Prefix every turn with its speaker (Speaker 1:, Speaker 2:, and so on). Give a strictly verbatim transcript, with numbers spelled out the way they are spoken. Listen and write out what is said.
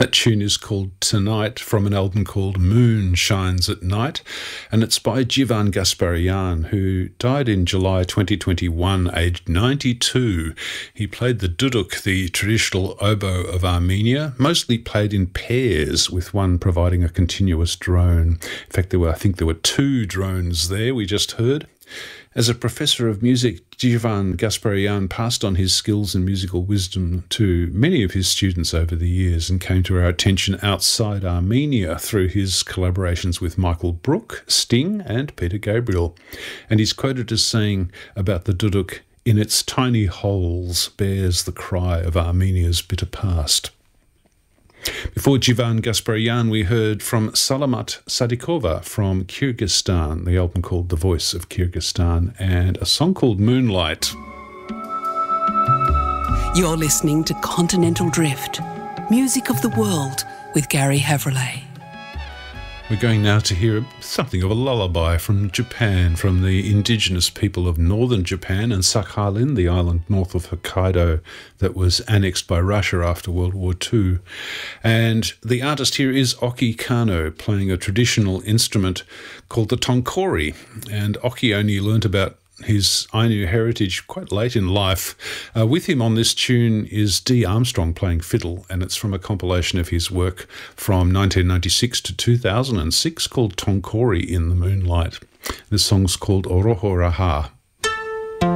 Speaker 1: That tune is called Tonight, from an album called Moon Shines at Night, and it's by Jivan Gasparian, who died in July twenty twenty-one, aged ninety-two. He played the duduk, the traditional oboe of Armenia, mostly played in pairs, with one providing a continuous drone. In fact, there were, I think there were two drones there, we just heard. As a professor of music, Jivan Gasparian passed on his skills and musical wisdom to many of his students over the years and came to our attention outside Armenia through his collaborations with Michael Brook, Sting and Peter Gabriel. And he's quoted as saying about the duduk, "In its tiny holes bears the cry of Armenia's bitter past." Before Jivan Gasparian, we heard from Salamat Sadikova from Kyrgyzstan, the album called The Voice of Kyrgyzstan, and a song called Moonlight.
Speaker 2: You're listening to Continental Drift, music of the world with Gary Havrillay.
Speaker 1: We're going now to hear something of a lullaby from Japan, from the indigenous people of northern Japan and Sakhalin, the island north of Hokkaido that was annexed by Russia after World War Two. And the artist here is Oki Kano, playing a traditional instrument called the tonkori. And Oki only learnt about his Ainu heritage quite late in life. Uh, with him on this tune is Dee Armstrong playing fiddle, and it's from a compilation of his work from nineteen ninety-six to two thousand six called Tonkori in the Moonlight. This song's called Oroho Raha.